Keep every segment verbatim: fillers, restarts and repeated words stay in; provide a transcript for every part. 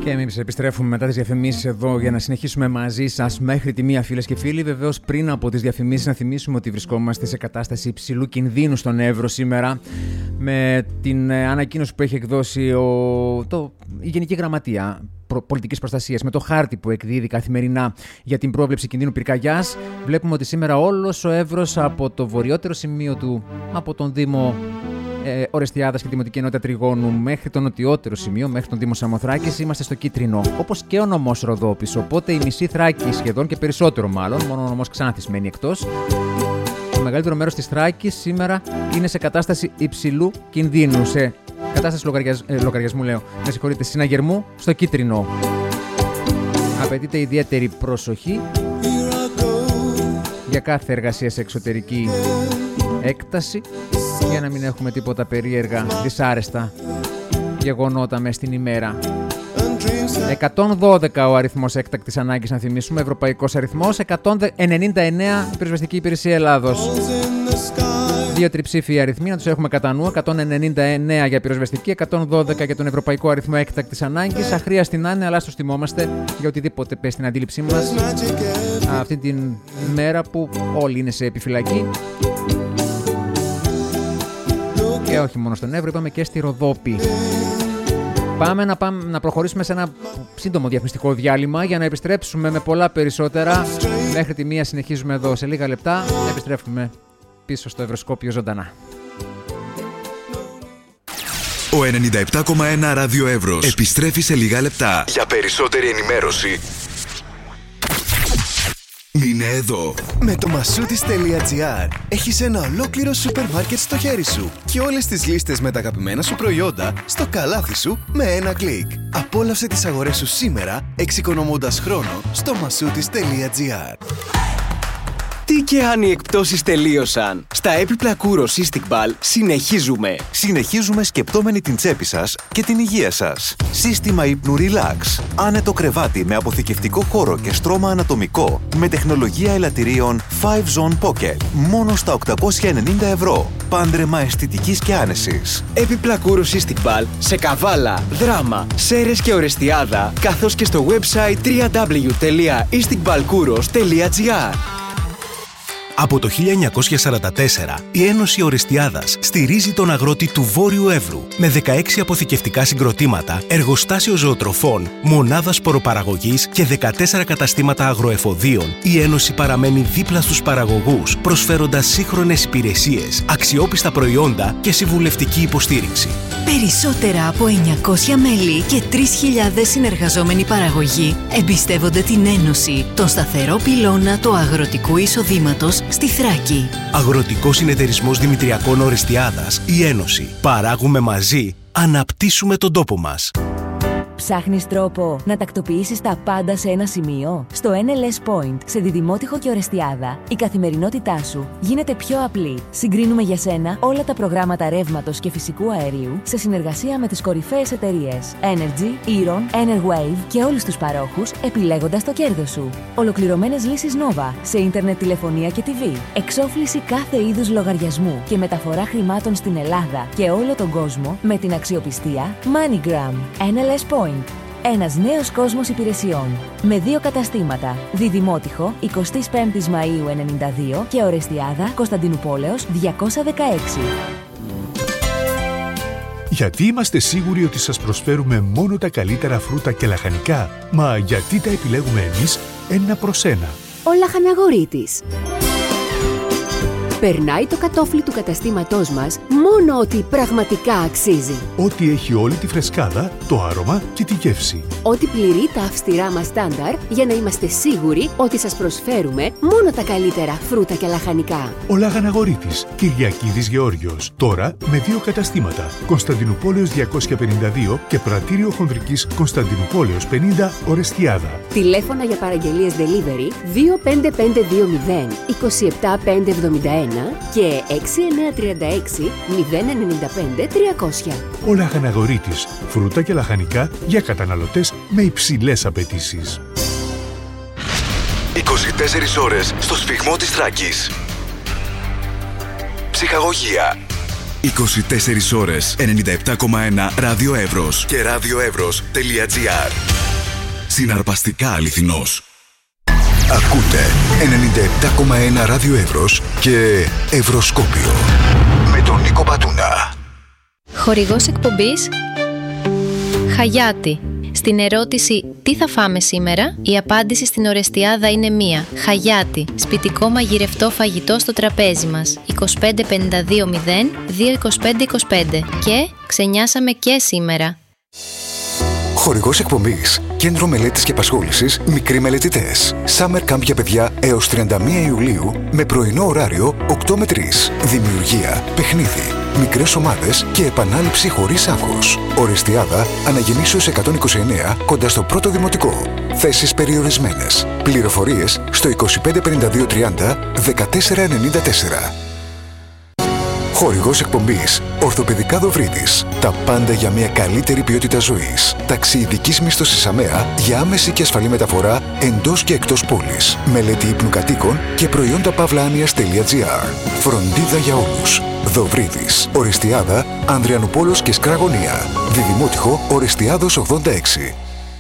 Και εμείς επιστρέφουμε μετά τις διαφημίσεις εδώ για να συνεχίσουμε μαζί σας μέχρι τη μία, φίλες και φίλοι. Βεβαίως, πριν από τις διαφημίσεις, να θυμίσουμε ότι βρισκόμαστε σε κατάσταση υψηλού κινδύνου στον Εύρο σήμερα, με την ανακοίνωση που έχει εκδώσει ο, το, η Γενική Γραμματεία Πολιτικής Προστασίας, με το χάρτη που εκδίδει καθημερινά για την πρόβλεψη κινδύνου πυρκαγιάς. Βλέπουμε ότι σήμερα όλος ο Εύρος, από το βορειότερο σημείο του, από τον Δήμο Ε, Ορεστιάδας και Δημοτική Ενότητα Τριγώνου, μέχρι το νοτιότερο σημείο, μέχρι τον Δήμο Σαμοθράκης, είμαστε στο κίτρινο. Όπως και ο νομός Ροδόπης. Οπότε η μισή Θράκη, σχεδόν και περισσότερο μάλλον, μόνο ο νομός Ξάνθης μένει εκτός. Το μεγαλύτερο μέρος της Θράκης σήμερα είναι σε κατάσταση υψηλού κινδύνου. Σε κατάσταση λογαριασ... ε, λογαριασμού, λέω, με συγχωρείτε, συναγερμού στο κίτρινο. Απαιτείται ιδιαίτερη προσοχή για κάθε εργασία σε εξωτερική έκταση, για να μην έχουμε τίποτα περίεργα, δυσάρεστα γεγονότα μες στην ημέρα. εκατόν δώδεκα ο αριθμός έκτακτης ανάγκης, να θυμίσουμε, ευρωπαϊκός αριθμός, εκατόν ενενήντα εννέα η Πυροσβεστική Υπηρεσία Ελλάδος. Δύο τριψήφιοι αριθμοί, να τους έχουμε κατά νου, εκατόν ενενήντα εννέα για πυροσβεστική, εκατόν δώδεκα για τον ευρωπαϊκό αριθμό έκτακτης ανάγκης. Αχρίαστη να είναι, αλλά στο θυμόμαστε για οτιδήποτε πες στην αντίληψή μας αυτή την μέρα που όλοι είναι σε επιφυλακή. Και όχι μόνο στον Εύρο, είπαμε και στη Ροδόπη. Πάμε να, πάμε να προχωρήσουμε σε ένα σύντομο διαφημιστικό διάλειμμα για να επιστρέψουμε με πολλά περισσότερα. Μέχρι τη μία συνεχίζουμε εδώ σε λίγα λεπτά. Επιστρέφουμε πίσω στο Ευρωσκόπιο ζωντανά. Ο ενενήντα επτά κόμμα ένα Ράδιο Εύρος επιστρέφει σε λίγα λεπτά. Για περισσότερη ενημέρωση, μείνε εδώ. Με το μασούτις τελεία τζι άρ έχεις ένα ολόκληρο σούπερ μάρκετ στο χέρι σου και όλες τις λίστες με τα αγαπημένα σου προϊόντα στο καλάθι σου με ένα κλικ. Απόλαυσε τις αγορές σου σήμερα, εξοικονομώντας χρόνο στο μασούτις τελεία τζι άρ. Τι και αν οι εκπτώσεις τελείωσαν. Στα έπιπλα Kouros Istiqbal συνεχίζουμε. Συνεχίζουμε σκεπτόμενοι την τσέπη σας και την υγεία σας. Σύστημα ύπνου Relax. Άνετο κρεβάτι με αποθηκευτικό χώρο και στρώμα ανατομικό. Με τεχνολογία ελαττηρίων φάιβ Zone Pocket. Μόνο στα οκτακόσια ενενήντα ευρώ. Πάντρεμα αισθητικής και άνεσης. Έπιπλα Kouros Istiqbal σε Καβάλα, Δράμα, Σέρρες και Ορεστιάδα, καθώς και στο website double-u double-u double-u τελεία istiqbalkouros τελεία τζι άρ. Από το χίλια εννιακόσια σαράντα τέσσερα, η Ένωση Ορεστιάδας στηρίζει τον αγρότη του Βόρειου Εύρου με δεκαέξι αποθηκευτικά συγκροτήματα, εργοστάσιο ζωοτροφών, μονάδα σποροπαραγωγής και δεκατέσσερα καταστήματα αγροεφοδίων. Η Ένωση παραμένει δίπλα στους παραγωγούς, προσφέροντας σύγχρονες υπηρεσίες, αξιόπιστα προϊόντα και συμβουλευτική υποστήριξη. Περισσότερα από εννιακόσια μέλη και τρεις χιλιάδες συνεργαζόμενοι παραγωγοί εμπιστεύονται την Ένωση, τον σταθερό πυλώνα του αγροτικού εισοδήματος στη Θράκη. Αγροτικός Συνεταιρισμός Δημητριακών Ορεστιάδας, η Ένωση. Παράγουμε μαζί, αναπτύσσουμε τον τόπο μας. Ψάχνεις τρόπο να τακτοποιήσεις τα πάντα σε ένα σημείο? Στο εν ελ ες Point, σε Διδημότυχο και Ορεστιάδα, η καθημερινότητά σου γίνεται πιο απλή. Συγκρίνουμε για σένα όλα τα προγράμματα ρεύματος και φυσικού αερίου σε συνεργασία με τις κορυφαίες εταιρείες Energy, Eron, Enerwave και όλους τους παρόχους, επιλέγοντας το κέρδος σου. Ολοκληρωμένες λύσεις Nova σε ίντερνετ, τηλεφωνία και τι βι. Εξόφληση κάθε είδους λογαριασμού και μεταφορά χρημάτων στην Ελλάδα και όλο τον κόσμο με την αξιοπιστία MoneyGram. εν ελ ες Point. Ένας νέος κόσμος υπηρεσιών. Με δύο καταστήματα. Διδημότυχο, εικοστή πέμπτη Μαΐου ενενήντα δύο και Ορεστιάδα, Κωνσταντινούπολεως διακόσια δεκαέξι. Γιατί είμαστε σίγουροι ότι σας προσφέρουμε μόνο τα καλύτερα φρούτα και λαχανικά? Μα γιατί τα επιλέγουμε εμείς ένα προς ένα? Ο Λαχαναγορίτης. Περνάει το κατόφλι του καταστήματός μας μόνο ότι πραγματικά αξίζει. Ό,τι έχει όλη τη φρεσκάδα, το άρωμα και τη γεύση. Ό,τι πληρεί τα αυστηρά μας στάνταρ για να είμαστε σίγουροι ότι σας προσφέρουμε μόνο τα καλύτερα φρούτα και λαχανικά. Ο Λαχαναγορίτης, Κυριακίδης Γεώργιος. Τώρα με δύο καταστήματα. Κωνσταντινούπολεως διακόσια πενήντα δύο και Πρατήριο Χονδρικής Κωνσταντινούπολεως πενήντα Ορεστιάδα. Τηλέφωνα για παραγγελίες delivery δύο πέντε πέντε δύο μηδέν είκοσι επτά πεντακόσια εβδομήντα ένα και έξι εννιά τρία έξι μηδέν εννιά πέντε τριακόσια. Ο Λαχαναγορίτης, φρούτα και λαχανικά για καταναλωτές με υψηλές απαιτήσεις. είκοσι τέσσερις ώρες στο σφιγμό της Θράκης. Ψυχαγωγία. είκοσι τέσσερις ώρες ενενήντα επτά κόμμα ένα Ράδιο Εύρος και ράδιο εύρος τελεία τζι άρ. Συναρπαστικά αληθινός. Ακούτε ενενήντα επτά κόμμα ένα Ράδιο Εύρος και Ευρωσκόπιο με τον Νίκο Πατούνα. Χορηγός εκπομπής Χαγιάτι. Στην ερώτηση «Τι θα φάμε σήμερα?», η απάντηση στην Ορεστιάδα είναι μία. Χαγιάτι. Σπιτικό μαγειρευτό φαγητό στο τραπέζι μας. είκοσι πέντε πενήντα δύο μηδέν δύο είκοσι πέντε είκοσι πέντε. Και ξενιάσαμε και σήμερα. Χορηγός εκπομπής. Κέντρο Μελέτης και Απασχόλησης Μικροί Μελετητές. Summer Camp για παιδιά έως τριάντα μία Ιουλίου με πρωινό ωράριο οκτώ με τρεις. Δημιουργία, παιχνίδι, μικρές ομάδες και επανάληψη χωρίς άγχος. Ορεστιάδα Αναγεννήσεως εκατόν είκοσι εννέα κοντά στο πρώτο δημοτικό. Θέσεις περιορισμένες. Πληροφορίες στο είκοσι πέντε πενήντα δύο τριάντα δεκατέσσερα ενενήντα τέσσερα. Χορηγός εκπομπής Ορθοπαιδικά Δοβρίδης. Τα πάντα για μια καλύτερη ποιότητα ζωής. Ταξί ειδικής μίσθωσης ΑΜΕΑ για άμεση και ασφαλή μεταφορά εντός και εκτός πόλης. Μελέτη ύπνου κατοίκων και προϊόντα παύλα-άνοιας.gr. Φροντίδα για όλους. Δοβρίδης. Ορεστιάδα Ανδριανουπόλος και Σκραγωνία. Διδημότυχο Ορεστιάδος ογδόντα έξι.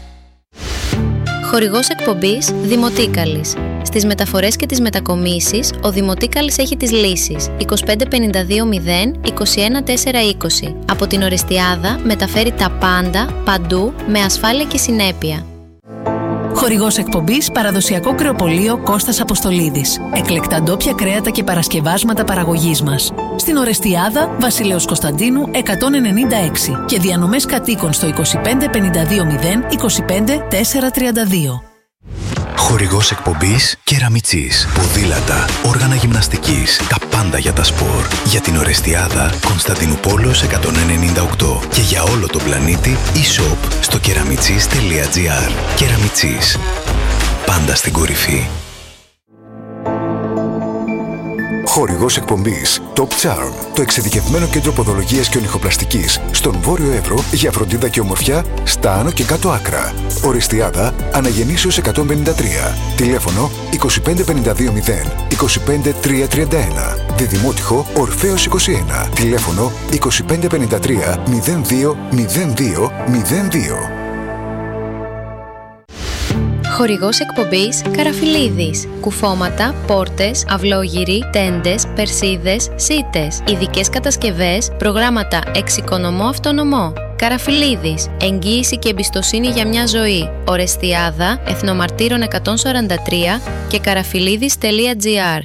Χορηγός εκπομπής Δημοτίκαλης. Στις μεταφορές και τις μετακομίσεις, ο Δημοτίκαλης έχει τις λύσεις είκοσι πέντε πενήντα δύο μηδέν είκοσι ένα τέσσερα είκοσι. Από την Ορεστιάδα μεταφέρει τα πάντα, παντού, με ασφάλεια και συνέπεια. Χορηγός εκπομπής Παραδοσιακό Κρεοπωλείο Κώστας Αποστολίδης. Εκλεκτά ντόπια κρέατα και παρασκευάσματα παραγωγής μας. Στην Ορεστιάδα Βασιλέως Κωνσταντίνου εκατόν ενενήντα έξι και διανομές κατοίκων στο είκοσι πέντε πενήντα δύο μηδέν είκοσι πέντε τέσσερα τριάντα δύο. Χορηγός εκπομπής Κεραμιτσής. Ποδήλατα, όργανα γυμναστικής, τα πάντα για τα σπορ. Για την Ορεστιάδα Κωνσταντινούπολος εκατόν ενενήντα οκτώ και για όλο τον πλανήτη e-shop στο κεραμιτσής τελεία gr. Κεραμιτσής. Πάντα στην κορυφή. Χορηγός εκπομπής Top Charm, το εξειδικευμένο κέντρο ποδολογίας και ονυχοπλαστικής στον Βόρειο Εύρο για φροντίδα και ομορφιά στα άνω και κάτω άκρα. Ορεστιάδα Αναγεννήσεως εκατόν πενήντα τρία. Τηλέφωνο είκοσι πέντε πενήντα δύο μηδέν είκοσι πέντε τριακόσια τριάντα ένα. Διδημότυχο Ορφέως είκοσι ένα. Τηλέφωνο είκοσι πέντε πενήντα τρία μηδέν δύο μηδέν δύο μηδέν δύο. Χορηγός εκπομπής Καραφιλίδης. Κουφώματα, πόρτες, αυλόγυροι, τέντες, περσίδες, σίτες. Ειδικές κατασκευές, προγράμματα εξοικονομώ αυτονομώ. Καραφιλίδης. Εγγύηση και εμπιστοσύνη για μια ζωή. Ορεστιάδα, Εθνομαρτύρων εκατόν σαράντα τρία και καραφιλίδης τελεία gr.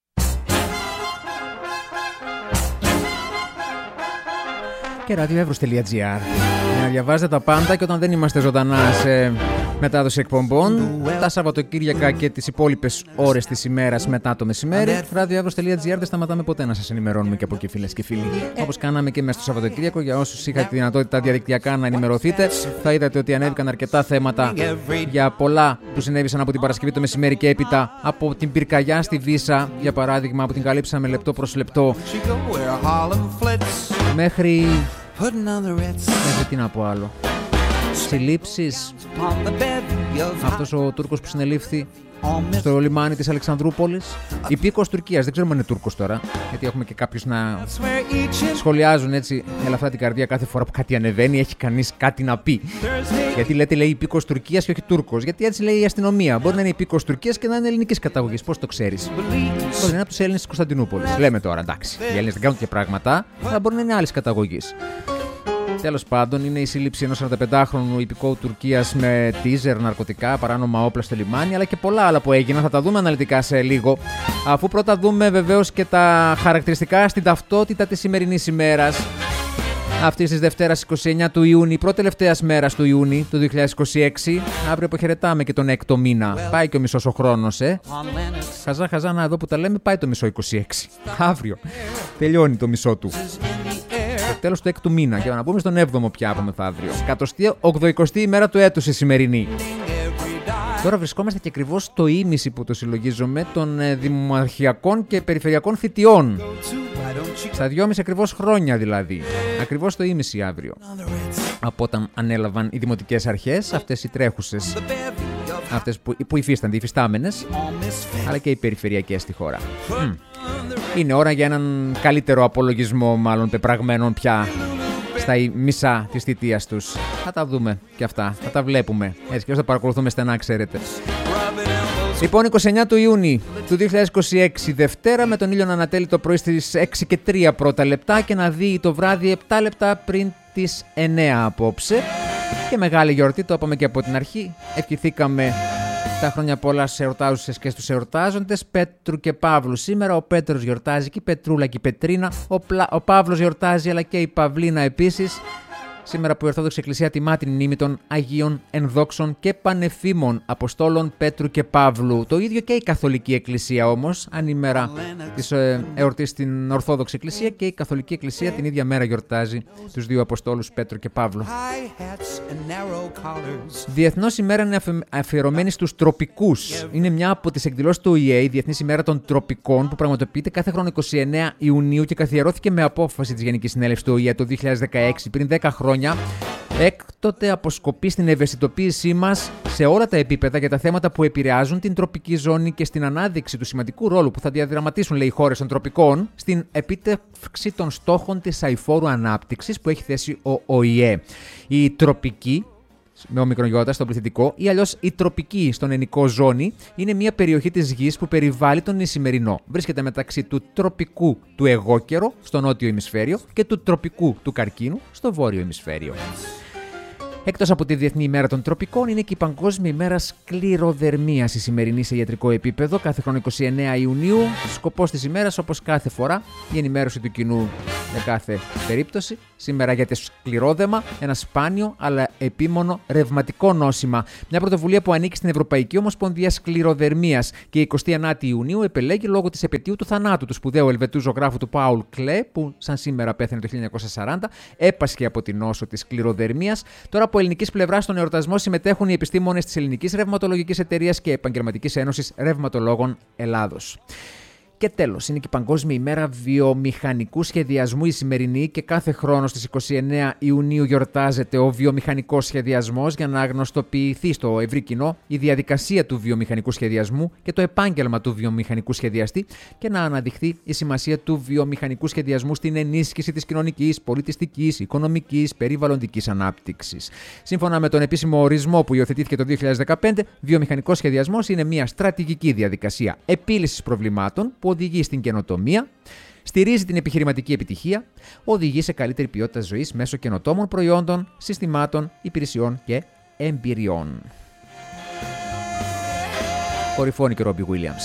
Και ραδιοεύρος τελεία gr. Να διαβάζετε τα πάντα και όταν δεν είμαστε ζωντανά σε μετάδοση εκπομπών, τα Σαββατοκύριακα και τις υπόλοιπες ώρες της ημέρας μετά το μεσημέρι, ραδιοεύρος τελεία gr, δεν σταματάμε ποτέ να σας ενημερώνουμε και από εκεί, φίλες και φίλοι. Όπως κάναμε και μέσα στο Σαββατοκύριακο, για όσους είχατε τη δυνατότητα διαδικτυακά να ενημερωθείτε, θα είδατε ότι ανέβηκαν αρκετά θέματα για πολλά που συνέβησαν από την Παρασκευή το μεσημέρι και έπειτα, από την πυρκαγιά στη Βύσσα, για παράδειγμα, που την καλύψαμε λεπτό προς λεπτό, μέχρι. Μέχρι τι να πω άλλο. Συλλήψεις. Αυτός ο Τούρκος που συνελήφθη στο λιμάνι της Αλεξανδρούπολης. Υπήκοος Τουρκίας. Δεν ξέρουμε αν είναι Τούρκος τώρα, γιατί έχουμε και κάποιους να σχολιάζουν έτσι ελαφρά την καρδία κάθε φορά που κάτι ανεβαίνει. Έχει κανείς κάτι να πει. Γιατί λέτε, λέει υπήκοος Τουρκίας και όχι Τούρκος. Γιατί έτσι λέει η αστυνομία. Μπορεί να είναι υπήκοος Τουρκίας και να είναι ελληνικής καταγωγής. Πώς το ξέρεις? Μπορεί να είναι από τους Έλληνες της Κωνσταντινούπολης. Λέμε τώρα, εντάξει. Οι Έλληνες δεν κάνουν τέτοια πράγματα, αλλά μπορεί να είναι άλλης καταγωγής. Τέλος πάντων, είναι η σύλληψη ενός σαρανταπεντάχρονου υπηκόου Τουρκίας με τίζερ, ναρκωτικά, παράνομα όπλα στο λιμάνι, αλλά και πολλά άλλα που έγιναν. Θα τα δούμε αναλυτικά σε λίγο. Αφού πρώτα δούμε βεβαίως και τα χαρακτηριστικά στην ταυτότητα της σημερινής ημέρας. Αυτή τη Δευτέρα είκοσι εννέα του Ιούνιου, πρώτη τελευταία μέρα του Ιούνιου του δύο χιλιάδες είκοσι έξι. Αύριο αποχαιρετάμε και τον έκτο μήνα. Πάει και ο μισός ο χρόνος, ε. Χαζά, χαζά, να εδώ που τα λέμε, πάει το μισό είκοσι έξι. Αύριο τελειώνει το μισό του. Τέλος του έκτου μήνα, και να πούμε στον έβδομο πια από μεθαύριο. εκατοστή ογδοηκοστή ημέρα του έτους η σημερινή. Τώρα βρισκόμαστε και ακριβώς στο ίμιση που το συλλογίζομαι των δημαρχιακών και περιφερειακών θητιών. Στα δυόμιση ακριβώς χρόνια δηλαδή. Ακριβώς το ίμιση αύριο. Από όταν ανέλαβαν οι δημοτικές αρχές, αυτές οι τρέχουσες, αυτές που, που υφίστανται, οι υφιστάμενες, αλλά και οι περιφερειακές στη χώρα. Mm. Είναι ώρα για έναν καλύτερο απολογισμό, μάλλον πεπραγμένων πια, στα μισά της θητείας τους. Θα τα δούμε και αυτά, θα τα βλέπουμε. Έτσι και όσο θα παρακολουθούμε στενά, ξέρετε. Λοιπόν, εικοστή ενάτη του Ιούνιου του δύο χιλιάδες είκοσι έξι, Δευτέρα, με τον ήλιο να ανατέλει το πρωί στις έξι και τρία πρώτα λεπτά και να δει το βράδυ επτά λεπτά πριν τις εννέα απόψε. Και μεγάλη γιορτή, το είπαμε και από την αρχή. Ευχηθήκαμε τα χρόνια πολλά στους εορτάζουσες και στους εορτάζοντες, Πέτρου και Παύλου. Σήμερα ο Πέτρος γιορτάζει και η Πετρούλα και η Πετρίνα, ο, Πλα... ο Παύλος γιορτάζει αλλά και η Παυλίνα επίσης. Σήμερα που η Ορθόδοξη Εκκλησία τιμά την μνήμη των Αγίων Ενδόξων και Πανεφήμων Αποστόλων Πέτρου και Παύλου. Το ίδιο και η Καθολική Εκκλησία όμως, ανήμερα της εορτής στην Ορθόδοξη Εκκλησία, και η Καθολική Εκκλησία την ίδια μέρα γιορτάζει τους δύο Αποστόλους Πέτρου και Παύλου. Διεθνώς ημέρα είναι αφιερωμένη στους τροπικούς. Είναι μια από τις εκδηλώσεις του Ο Η Ε, η Διεθνής ημέρα των τροπικών, που πραγματοποιείται κάθε χρόνο εικοστή ενάτη Ιουνίου και καθιερώθηκε με απόφαση της Γενικής Συνέλευσης του Ο Η Ε το δύο χιλιάδες δεκαέξι, πριν δέκα χρόνια. Έκτοτε αποσκοπεί στην ευαισθητοποίησή μας σε όλα τα επίπεδα για τα θέματα που επηρεάζουν την τροπική ζώνη και στην ανάδειξη του σημαντικού ρόλου που θα διαδραματίσουν, λέει, οι χώρες των τροπικών στην επίτευξη των στόχων της αειφόρου ανάπτυξης που έχει θέσει ο Ο Η Ε. Η τροπική, με ομικρογιώτα στον πληθυντικό, ή αλλιώς η τροπική στον ενικό ζώνη, είναι μια περιοχή της γης που περιβάλλει τον Ισημερινό. Βρίσκεται μεταξύ του τροπικού του εγώκερο στο νότιο ημισφαίριο και του τροπικού του καρκίνου στο βόρειο ημισφαίριο. Εκτός από τη Διεθνή ημέρα των τροπικών, είναι και η Παγκόσμια ημέρα σκληροδερμίας η σημερινή σε ιατρικό επίπεδο, κάθε χρόνο εικοστή ενάτη Ιουνίου. Σκοπός της ημέρας, όπως κάθε φορά, η ενημέρωση του κοινού για κάθε περίπτωση. Σήμερα για το σκληρόδεμα, ένα σπάνιο αλλά επίμονο ρευματικό νόσημα. Μια πρωτοβουλία που ανήκει στην Ευρωπαϊκή Ομοσπονδία Σκληροδερμίας και η εικοστή ενάτη Ιουνίου επελέγει λόγω της επετείου του θανάτου του σπουδαίου Ελβετού ζωγράφου του Πάουλ Κλέ, που σαν σήμερα πέθανε το χίλια εννιακόσια σαράντα, έπασχε από την νόσο της σκληροδερμίας. Τώρα από ελληνικής πλευράς στον εορτασμό συμμετέχουν οι επιστήμονες της Ελληνικής Ρευματολογικής Εταιρείας και Επαγγελματικής Ένωσης Ρευματολόγων Ελλάδος. Και τέλος, είναι και η Παγκόσμια ημέρα βιομηχανικού σχεδιασμού η σημερινή, και κάθε χρόνο στις εικοστή ενάτη Ιουνίου γιορτάζεται ο βιομηχανικός σχεδιασμός για να γνωστοποιηθεί στο ευρύ κοινό η διαδικασία του βιομηχανικού σχεδιασμού και το επάγγελμα του βιομηχανικού σχεδιαστή, και να αναδειχθεί η σημασία του βιομηχανικού σχεδιασμού στην ενίσχυση της κοινωνικής, πολιτιστικής, οικονομικής, περιβαλλοντικής ανάπτυξης. Σύμφωνα με τον επίσημο ορισμό που υιοθετήθηκε το δύο χιλιάδες δεκαπέντε, βιομηχανικός σχεδιασμός είναι μια στρατηγική διαδικασία επίλυσης προβλημάτων που οδηγεί στην καινοτομία, στηρίζει την επιχειρηματική επιτυχία, οδηγεί σε καλύτερη ποιότητα ζωής μέσω καινοτόμων προϊόντων, συστημάτων, υπηρεσιών και εμπειριών. Κορυφώνει και ο Ρόμπι Γουίλιαμς.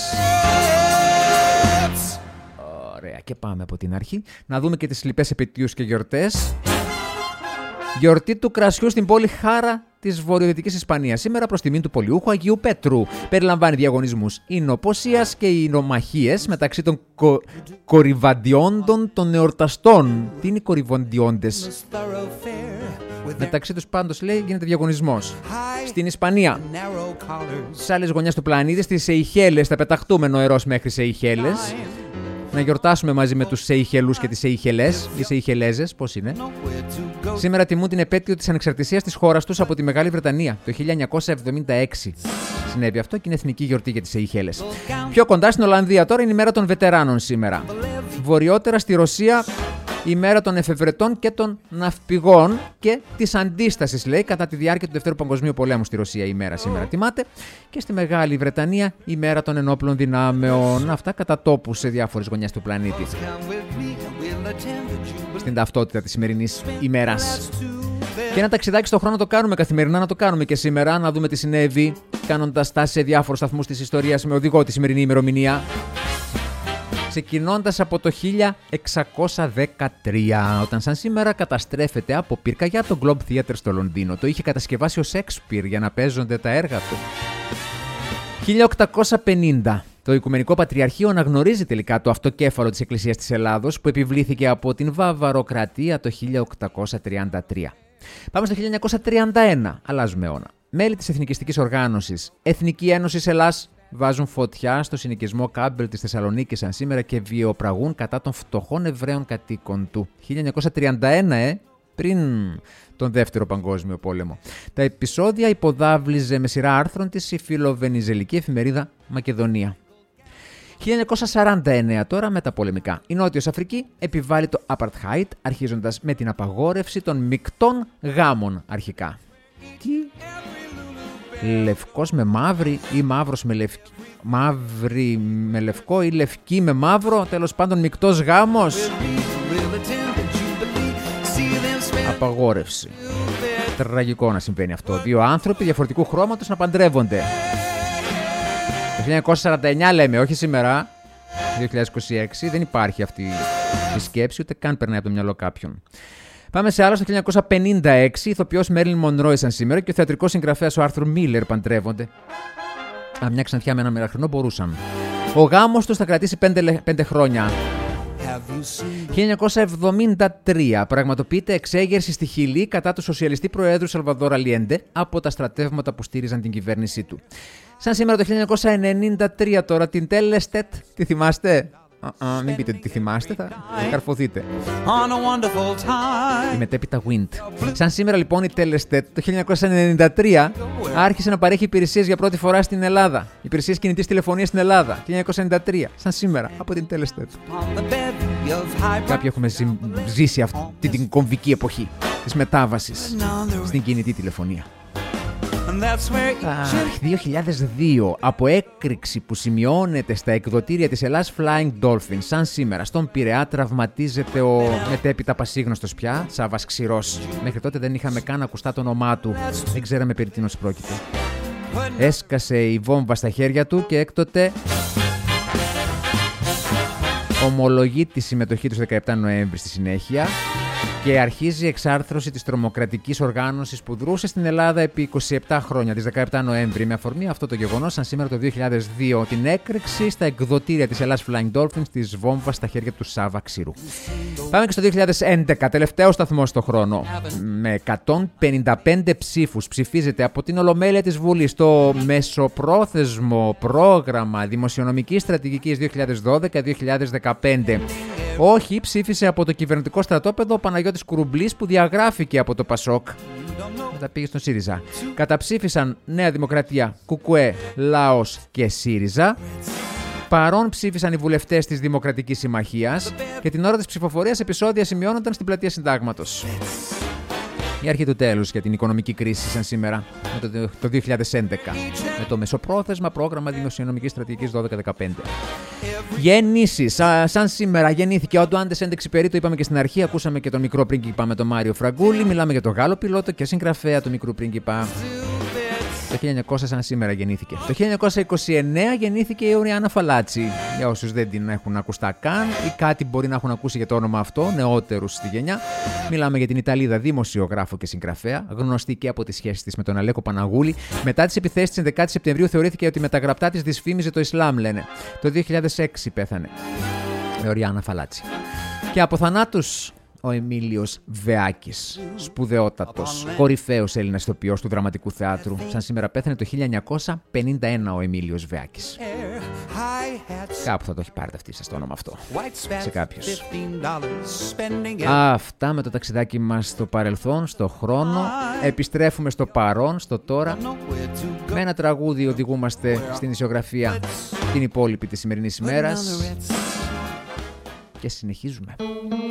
Ωραία, και πάμε από την αρχή να δούμε και τις λοιπές επετείους και γιορτές. Γιορτή του κρασιού στην πόλη Χάρα της βορειοδυτικής Ισπανίας. Σήμερα προς τιμήν του πολιούχου Αγίου Πέτρου. Περιλαμβάνει διαγωνισμούς ινοποσίας και ινομαχίες μεταξύ των κο... κορυβαντιόντων των εορταστών. Τι είναι οι κορυβαντιόντες? Μεταξύ τους πάντως, λέει, γίνεται διαγωνισμός. Στην Ισπανία, στις άλλες γωνιές του πλανήτη, στις Σεϊχέλες, θα πεταχτούμε νοερός μέχρι Σεϊχέλες. Να γιορτάσουμε μαζί με τους Σεϊχελούς και τις Σεϊχελές, οι Σεϊχελέζες, πώς είναι. Σήμερα τιμούν την επέτειο της ανεξαρτησίας της χώρας τους από τη Μεγάλη Βρετανία, το χίλια εννιακόσια εβδομήντα έξι. Συνέβη αυτό και είναι εθνική γιορτή για τις Σεϊχέλες. Πιο κοντά στην Ολλανδία τώρα είναι η μέρα των βετεράνων σήμερα. Βορειότερα στη Ρωσία, η μέρα των εφευρετών και των ναυπηγών και της αντίστασης, λέει, κατά τη διάρκεια του Δευτέρου Παγκοσμίου Πολέμου στη Ρωσία η μέρα σήμερα τιμάται. Και στη Μεγάλη Βρετανία η μέρα των ενόπλων δυνάμεων. Αυτά κατά τόπου σε διάφορες γωνιές του πλανήτη. Στην ταυτότητα της σημερινής ημέρας. Και ένα ταξιδάκι στον χρόνο το κάνουμε καθημερινά, να το κάνουμε και σήμερα, να δούμε τι συνέβη, κάνοντας τάση σε διάφορους σταθμούς της ιστορίας με οδηγό τη σημερινή ημερομηνία. Ξεκινώντας από το χίλια εξακόσια δεκατρία, όταν σαν σήμερα καταστρέφεται από πυρκαγιά το Globe Theatre στο Λονδίνο. Το είχε κατασκευάσει ο Σέξπιρ για να παίζονται τα έργα του. χίλια οκτακόσια πενήντα. Το Οικουμενικό Πατριαρχείο αναγνωρίζει τελικά το αυτοκέφαλο της Εκκλησίας της Ελλάδος που επιβλήθηκε από την Βαβαροκρατία το χίλια οκτακόσια τριάντα τρία. Πάμε στο χίλια εννιακόσια τριάντα ένα. Αλλάζουμε αιώνα. Μέλη της Εθνικιστικής Οργάνωσης Εθνική Ένωση Ελλάς βάζουν φωτιά στο συνοικισμό Κάμπελ της Θεσσαλονίκης σαν σήμερα και βιαιοπραγούν κατά των φτωχών Εβραίων κατοίκων του. χίλια εννιακόσια τριάντα ένα, ε, πριν τον Δεύτερο Παγκόσμιο Πόλεμο. Τα επεισόδια υποδάβλιζε με σειρά άρθρων της η φιλοβενιζελική εφημερίδα Μακεδονία. χίλια εννιακόσια σαράντα εννέα τώρα, μεταπολεμικά. Η Νότιος Αφρική επιβάλλει το Apartheid, αρχίζοντας με την απαγόρευση των μεικτών γάμων αρχικά. Τι? Λευκός με μαύρη ή μαύρος με λευκή? Μαύρη με λευκό ή λευκή με μαύρο, τέλος πάντων μεικτός γάμος. Απαγόρευση. Τραγικό να συμβαίνει αυτό. Δύο άνθρωποι διαφορετικού χρώματος να παντρεύονται. Το χίλια εννιακόσια σαράντα εννέα λέμε, όχι σήμερα. δύο χιλιάδες είκοσι έξι δεν υπάρχει αυτή η σκέψη, ούτε καν περνάει από το μυαλό κάποιον. Πάμε σε άλλα. Στο χίλια εννιακόσια πενήντα έξι η ηθοποιός Μέρλιν Μονρό σαν σήμερα και ο θεατρικός συγγραφέας ο Άρθουρ Μίλερ παντρεύονται. Α, μια ξανθιά με ένα μεραχρινό μπορούσαν. Ο γάμος τους θα κρατήσει πέντε, πέντε χρόνια. χίλια εννιακόσια εβδομήντα τρία πραγματοποιείται εξέγερση στη Χιλή κατά του σοσιαλιστή προέδρου Σαλβαδόρ Αλιέντε από τα στρατεύματα που στήριζαν την κυβέρνησή του. Σαν σήμερα το χίλια εννιακόσια ενενήντα τρία τώρα την Τέλεστετ, τη θυμάστε? Uh, uh, μην πείτε ότι τη θυμάστε, θα καρφωθείτε. Η μετέπειτα Wind. Σαν σήμερα λοιπόν η Τέλεστετ το χίλια εννιακόσια ενενήντα τρία άρχισε να παρέχει υπηρεσίες για πρώτη φορά στην Ελλάδα. Υπηρεσίες κινητής τηλεφωνίας στην Ελλάδα. χίλια εννιακόσια ενενήντα τρία. Σαν σήμερα από την Τέλεστετ. Κάποιοι έχουμε ζήσει αυτή την κομβική εποχή της μετάβασης στην κινητή τηλεφωνία. Αχ, δύο χιλιάδες δύο. Από έκρηξη που σημειώνεται στα εκδοτήρια της Ελλάς Flying Dolphin, σαν σήμερα στον Πειραιά τραυματίζεται ο μετέπειτα πασίγνωστος πια Σάββας Ξηρός. Μέχρι τότε δεν είχαμε καν ακουστά το όνομά του. Δεν ξέραμε περί τίνος πρόκειται. Έσκασε η βόμβα στα χέρια του και έκτοτε ομολογεί τη συμμετοχή του δεκαεπτά Νοέμβρη στη συνέχεια. Και αρχίζει η εξάρθρωση της τρομοκρατικής οργάνωσης που δρούσε στην Ελλάδα επί είκοσι επτά χρόνια, της δεκαεπτά Νοέμβρη. Με αφορμή αυτό το γεγονός, σαν σήμερα το δύο χιλιάδες δύο, την έκρηξη στα εκδοτήρια της Ελλάς Flying Dolphins της βόμβας στα χέρια του Σάββα Ξηρού. Πάμε και στο δύο χιλιάδες έντεκα, τελευταίο σταθμό στο χρόνο. Με εκατόν πενήντα πέντε ψήφους ψηφίζεται από την Ολομέλεια της Βουλής το μεσοπρόθεσμο πρόγραμμα δημοσιονομικής στρατηγικής δύο χιλιάδες δώδεκα δύο χιλιάδες δεκαπέντε. Όχι, ψήφισε από το κυβερνητικό στρατόπεδο ο Παναγιώτης Κουρουμπλής που διαγράφηκε από το Πασόκ. Μετά πήγε στον ΣΥΡΙΖΑ. Καταψήφισαν Νέα Δημοκρατία, Κουκουέ, Λαός και ΣΥΡΙΖΑ. Παρόν ψήφισαν οι βουλευτές της Δημοκρατικής Συμμαχίας και την ώρα της ψηφοφορίας επεισόδια σημειώνονταν στην πλατεία Συντάγματος. Η αρχή του τέλους για την οικονομική κρίση σαν σήμερα με το, το δύο χιλιάδες έντεκα με το μεσοπρόθεσμα πρόγραμμα δημοσιονομικής στρατηγικής δώδεκα δεκαπέντε. Γεννήσεις. Σα, σαν σήμερα γεννήθηκε ο Αντουάντες Εντεξιπερί, το είπαμε και στην αρχή. Ακούσαμε και τον μικρό πρίγκιπα με τον Μάριο Φραγκούλη. Μιλάμε για τον Γάλλο πιλότο και συγγραφέα του μικρού πρίγκιπα. Το χίλια εννιακόσια σαν σήμερα γεννήθηκε. Το χίλια εννιακόσια είκοσι εννέα γεννήθηκε η Οριάννα Φαλάτσι. Για όσους δεν την έχουν ακουστά καν ή κάτι μπορεί να έχουν ακούσει για το όνομα αυτό, νεότερους στη γενιά. Μιλάμε για την Ιταλίδα δημοσιογράφο και συγγραφέα, γνωστή και από τις σχέσεις της με τον Αλέκο Παναγούλη. Μετά τις επιθέσεις της έντεκα Σεπτεμβρίου θεωρήθηκε ότι με τα γραπτά της δυσφήμιζε το Ισλάμ, λένε. Το δύο χιλιάδες έξι πέθανε η Οριάννα Φαλάτσι. Και από θανάτους, ο Εμίλιος Βεάκης, σπουδαιότατος, κορυφαίος Έλληνας ηθοποιός του δραματικού θεάτρου. Σαν σήμερα πέθανε το χίλια εννιακόσια πενήντα ένα ο Εμίλιος Βεάκης. Κάπου θα το έχει πάρει αυτή σας το όνομα αυτό. Σε κάποιους. Αυτά με το ταξιδάκι μας στο παρελθόν, στο χρόνο. Επιστρέφουμε στο παρόν, στο τώρα. Με ένα τραγούδι οδηγούμαστε στην ισιογραφία την υπόλοιπη της σημερινής ημέρας. Και συνεχίζουμε.